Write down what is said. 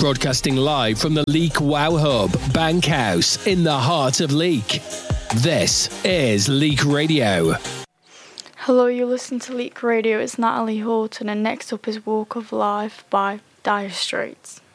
broadcasting live from the Leek Wow Hub, Bankhouse, in the heart of Leek. This is Leek Radio. Hello, you're listening to Leek Radio. It's Natalie Horton, and next up is Walk of Life by Dire Straits.